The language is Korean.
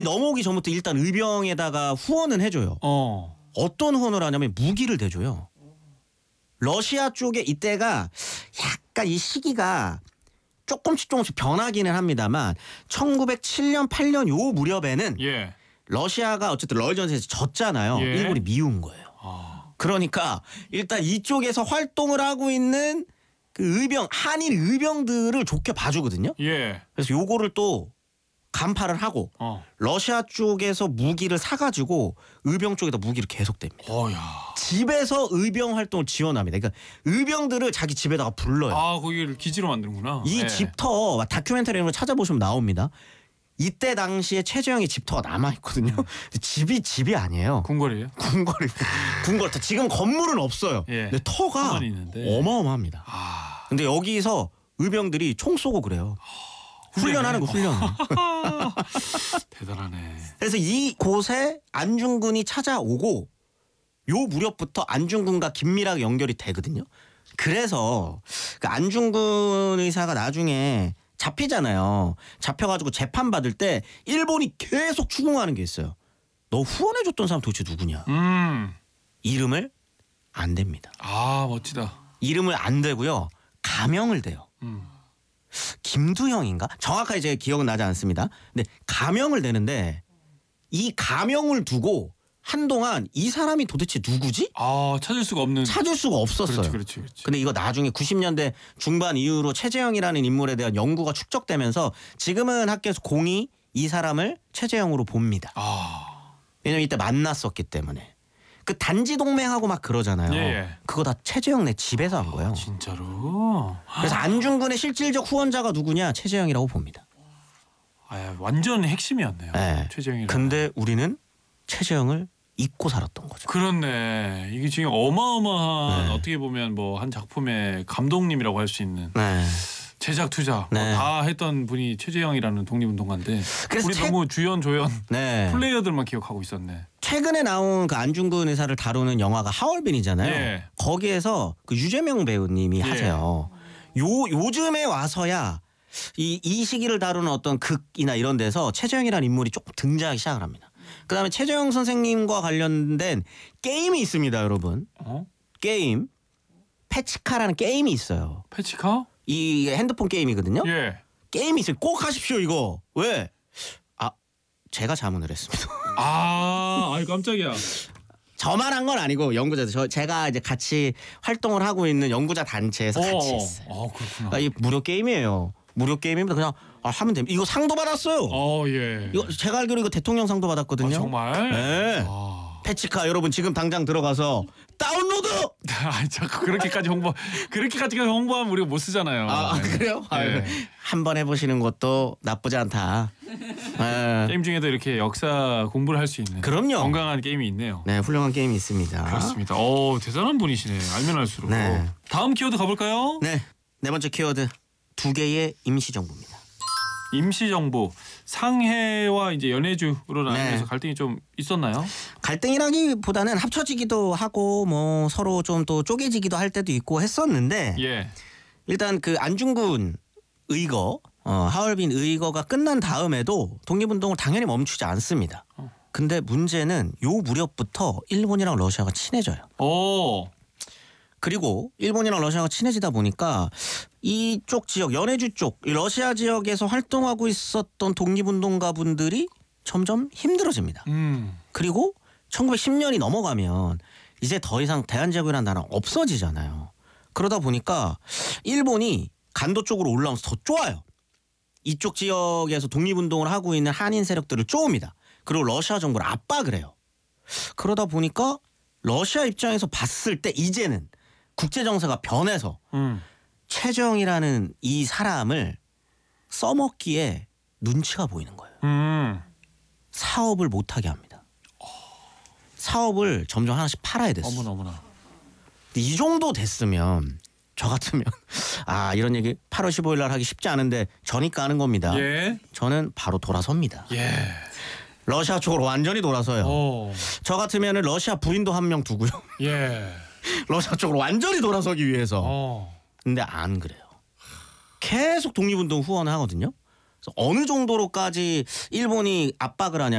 넘어오기 전부터 일단 의병에다가 후원은 해줘요. 어떤 후원을 하냐면 무기를 대줘요. 러시아 쪽에 이때가 약간 이 시기가 조금씩 변하기는 합니다만 1907년 8년 요 무렵에는 예. 러시아가 어쨌든 러일전세에서 졌잖아요. 예. 일본이 미운 거예요. 그러니까 일단 이쪽에서 활동을 하고 있는 그 의병, 한일 의병들을 좋게 봐주거든요. 예. 그래서 요거를 또 간파를 하고 러시아 쪽에서 무기를 사가지고 의병 쪽에다 무기를 계속 댑니다. 집에서 의병 활동을 지원합니다. 그러니까 의병들을 자기 집에다가 불러요. 거기를 기지로 만드는구나. 이 집터 다큐멘터리 이런 거 찾아보시면 나옵니다. 이때 당시에 최재형의 집터가 남아있거든요. 집이 아니에요. 궁궐이에요? 궁궐터. 지금 건물은 없어요. 예. 근데 터가 어마어마합니다. 근데 여기서 의병들이 총 쏘고 그래요. 훈련하는 거 훈련. 대단하네. 그래서 이곳에 안중근이 찾아오고 요 무렵부터 안중근과 긴밀하게 연결이 되거든요. 그래서 그 안중근 의사가 나중에 잡히잖아요. 잡혀가지고 재판받을 때 일본이 계속 추궁하는 게 있어요. 너 후원해줬던 사람 도대체 누구냐. 이름을 안 댑니다. 멋지다. 이름을 안 대고요. 가명을 대요. 김두형인가? 정확하게 제 기억은 나지 않습니다. 근데 가명을 대는데 이 가명을 두고 한동안 이 사람이 도대체 누구지? 찾을 수가 없었어요. 그렇지. 근데 이거 나중에 90년대 중반 이후로 최재형이라는 인물에 대한 연구가 축적되면서 지금은 학계에서 공이 이 사람을 최재형으로 봅니다. 왜냐면 이때 만났었기 때문에. 그 단지 동맹하고 막 그러잖아요. 예. 그거 다 최재형네 집에서 한 거예요. 진짜로? 그래서 안중근의 실질적 후원자가 누구냐? 최재형이라고 봅니다. 완전 핵심이었네요. 네. 최재형이. 근데 우리는 최재형을 잊고 살았던 거죠. 그렇네. 이게 지금 어마어마한 어떻게 보면 뭐 한 작품의 감독님이라고 할 수 있는 제작 투자 다 했던 분이 최재형이라는 독립운동가인데 우리 너무 주연 조연 플레이어들만 기억하고 있었네. 최근에 나온 그 안중근 의사를 다루는 영화가 하얼빈이잖아요. 예. 거기에서 그 유재명 배우님이 하세요. 요즘에 와서야 이 시기를 다루는 어떤 극이나 이런 데서 최재형이라는 인물이 조금 등장하기 시작을 합니다. 그다음에 최재형 선생님과 관련된 게임이 있습니다, 여러분. 게임 패치카라는 게임이 있어요. 패치카? 이 핸드폰 게임이거든요. 예. 게임이 있어요. 꼭 하십시오 이거. 왜? 제가 자문을 했습니다. 아이 깜짝이야. 저만 한 건 아니고 연구자들 제가 이제 같이 활동을 하고 있는 연구자 단체에서 같이 했어요. 그렇구나. 이 무료 게임이에요. 무료 게임입니다. 그냥 하면 됩니다. 이거 상도 받았어요. 예. 이거 제가 알기로 이거 대통령 상도 받았거든요. 정말? 네. 패치카 여러분 지금 당장 들어가서 다운로드. 자꾸 그렇게까지 홍보하면 우리가 못 쓰잖아요. 그래요? 네. 한번 해보시는 것도 나쁘지 않다. 게임 중에도 이렇게 역사 공부를 할 수 있는 그럼요. 건강한 게임이 있네요. 네, 훌륭한 게임이 있습니다. 그렇습니다. 대단한 분이시네. 알면 알수록. 네. 다음 키워드 가볼까요? 네, 네 번째 키워드 2개의 임시정부입니다. 임시정부 상해와 이제 연해주로 나뉘면서 갈등이 좀 있었나요? 갈등이라기보다는 합쳐지기도 하고 뭐 서로 좀 또 쪼개지기도 할 때도 있고 했었는데 일단 그 안중근 의거 하얼빈 의거가 끝난 다음에도 독립운동을 당연히 멈추지 않습니다. 근데 문제는 요 무렵부터 일본이랑 러시아가 친해져요. 그리고 일본이랑 러시아가 친해지다 보니까 이쪽 지역 연해주 쪽 러시아 지역에서 활동하고 있었던 독립운동가 분들이 점점 힘들어집니다. 그리고 1910년이 넘어가면 이제 더 이상 대한제국이라는 나라는 없어지잖아요. 그러다 보니까 일본이 간도 쪽으로 올라오면서 더 쪼아요. 이쪽 지역에서 독립운동을 하고 있는 한인 세력들을 쪼읍니다. 그리고 러시아 정부를 압박을 해요. 그러다 보니까 러시아 입장에서 봤을 때 이제는 국제정세가 변해서 최재형이라는 이 사람을 써먹기에 눈치가 보이는 거예요. 사업을 못하게 합니다. 사업을 점점 하나씩 팔아야 됐어요. 어머나. 이 정도 됐으면 저 같으면 이런 얘기 8월 15일 날 하기 쉽지 않은데 저니까 하는 겁니다. 저는 바로 돌아섭니다. 러시아 쪽으로 완전히 돌아서요. 저 같으면 러시아 부인도 한 명 두고요. 러시아 쪽으로 완전히 돌아서기 위해서. 근데 안 그래요. 계속 독립운동 후원을 하거든요. 어느 정도로까지 일본이 압박을 하냐